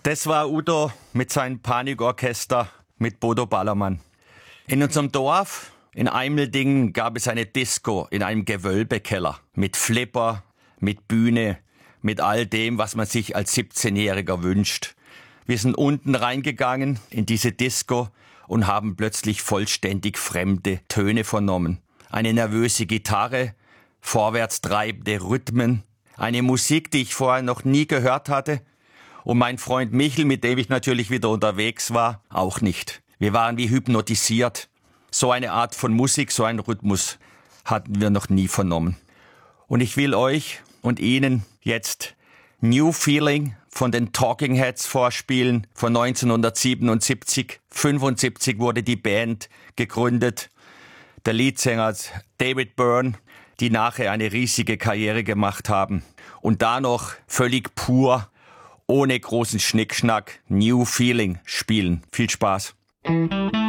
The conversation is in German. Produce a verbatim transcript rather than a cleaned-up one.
Das war Udo mit seinem Panikorchester mit Bodo Ballermann. In unserem Dorf, in Eimeldingen, gab es eine Disco in einem Gewölbekeller mit Flipper, mit Bühne, mit all dem, was man sich als siebzehnjähriger wünscht. Wir sind unten reingegangen in diese Disco und haben plötzlich vollständig fremde Töne vernommen. Eine nervöse Gitarre, vorwärts treibende Rhythmen, eine Musik, die ich vorher noch nie gehört hatte. Und mein Freund Michel, mit dem ich natürlich wieder unterwegs war, auch nicht. Wir waren wie hypnotisiert. So eine Art von Musik, so einen Rhythmus hatten wir noch nie vernommen. Und ich will euch und Ihnen jetzt New Feeling von den Talking Heads vorspielen, von neunzehnhundertsiebenundsiebzig. fünfundsiebzig wurde die Band gegründet. Der Leadsänger David Byrne, die nachher eine riesige Karriere gemacht haben. Und da noch völlig pur, ohne großen Schnickschnack, New Feeling spielen. Viel Spaß.